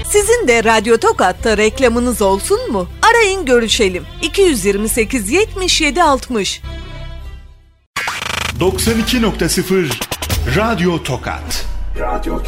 Sizin de Radyo Tokat'ta reklamınız olsun mu? Arayın görüşelim. 228 77 60. 92.0 Radyo Tokat. Radyo Tokat.